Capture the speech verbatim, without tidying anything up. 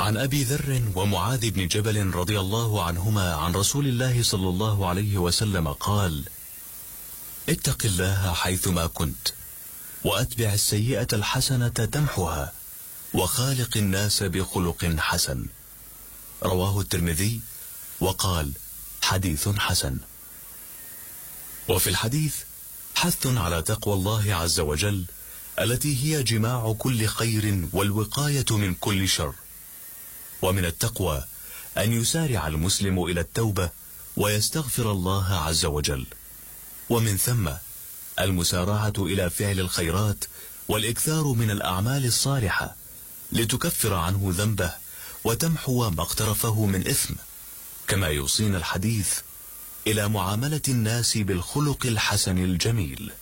عن أبي ذر ومعاذ بن جبل رضي الله عنهما عن رسول الله صلى الله عليه وسلم قال: اتق الله حيثما كنت، وأتبع السيئة الحسنة تمحها، وخالق الناس بخلق حسن. رواه الترمذي وقال: حديث حسن. وفي الحديث حث على تقوى الله عز وجل، التي هي جماع كل خير والوقاية من كل شر. ومن التقوى أن يسارع المسلم إلى التوبة ويستغفر الله عز وجل، ومن ثم المسارعة إلى فعل الخيرات والإكثار من الأعمال الصالحة لتكفر عنه ذنبه وتمحو ما اقترفه من إثم. كما يوصينا الحديث إلى معاملة الناس بالخلق الحسن الجميل.